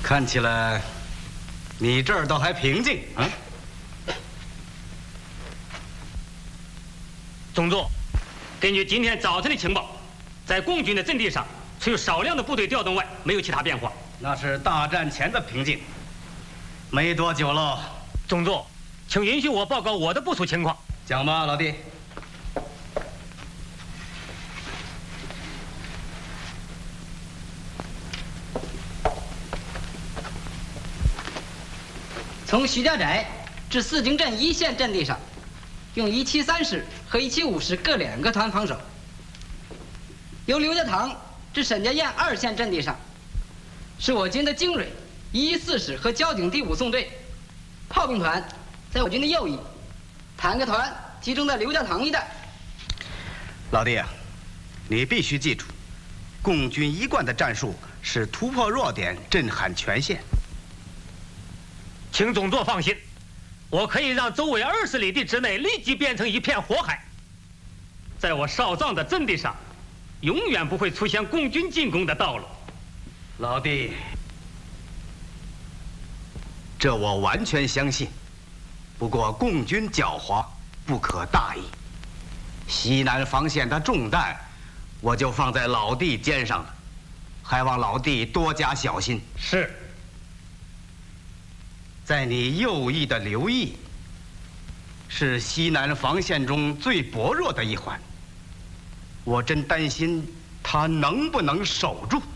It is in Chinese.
看起来你这儿倒还平静啊。 总座，根据今天早晨的情报，在共军的阵地上，除有少量的部队调动外，没有其他变化。 那是大战前的平静，没多久了。 总座，请允许我报告我的部署情况。 讲吧，老弟。 从徐家寨至四经镇一线阵地上，用173师和175师各2个团防守；由刘家塘至沈家堰2线阵地上，是我军的精锐114师和交警第5纵队，炮兵团在我军的右翼，坦克团集中在刘家塘一带。 老弟啊，你必须记住，共军一贯的战术是突破弱点，震撼全线。 请总座放心，我可以让周围20里地之内立即变成一片火海。在我少壮的阵地上，永远不会出现共军进攻的道路。 老弟，这我完全相信。不过共军狡猾，不可大意。西南防线的重担，我就放在老弟肩上了，还望老弟多加小心。 是。 在你右翼的刘毅，是西南防线中最薄弱的一环。我真担心他能不能守住。